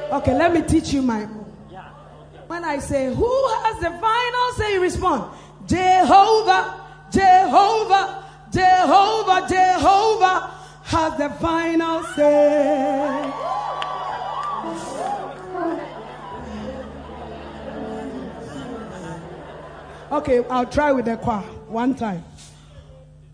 Okay, let me teach you my own. When I say, who has the final say, you respond, Jehovah, Jehovah, Jehovah, Jehovah has the final say. Okay, I'll try with the choir one time.